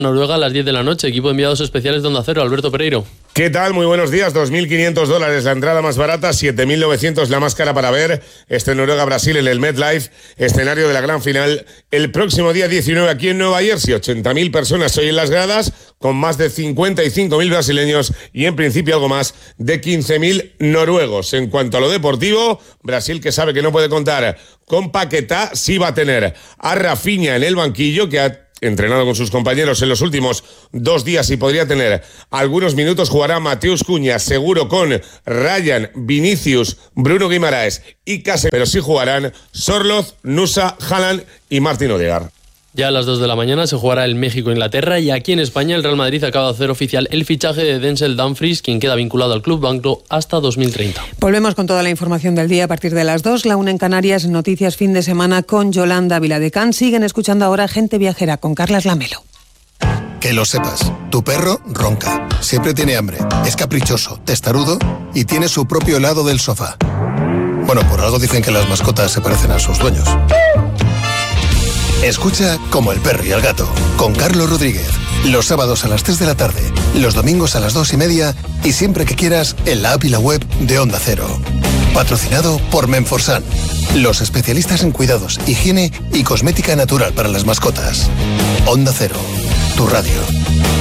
Noruega a las 10 de la noche. Equipo de enviados especiales de Onda Cero, Alberto Pereiro. ¿Qué tal? Muy buenos días. $2.500 la entrada más barata, 7.900 la más cara para ver Noruega-Brasil en el MetLife, escenario de la gran final el próximo día 19 aquí en Nueva Jersey. 80.000 personas hoy en las gradas, con más de 55.000 brasileños y en principio algo más de 15.000 noruegos. En cuanto a lo deportivo, Brasil, que sabe que no puede contar con Paquetá, sí va a tener a Rafinha en el banquillo, que ha entrenado con sus compañeros en los últimos 2 días y podría tener algunos minutos. Jugará Mateus Cunha, seguro, con Ryan, Vinicius, Bruno Guimaraes y Casemiro. Pero sí jugarán Sorloth, Nusa, Haaland y Martín Odegaard. Ya a las 2 de la mañana se jugará el México-Inglaterra y aquí en España el Real Madrid acaba de hacer oficial el fichaje de Denzel Dumfries, quien queda vinculado al club blanco hasta 2030. Volvemos con toda la información del día a partir de las 2, la 1 en Canarias, noticias fin de semana con Yolanda Viladecán. Siguen escuchando ahora Gente Viajera con Carlas Lamelo. Que lo sepas, tu perro ronca, siempre tiene hambre, es caprichoso, testarudo y tiene su propio lado del sofá. Bueno, por algo dicen que las mascotas se parecen a sus dueños. Escucha Como el perro y el gato, con Carlos Rodríguez. Los sábados a las 3 de la tarde, los domingos a las 2:30 y siempre que quieras en la app y la web de Onda Cero. Patrocinado por Menforsan, los especialistas en cuidados, higiene y cosmética natural para las mascotas. Onda Cero, tu radio.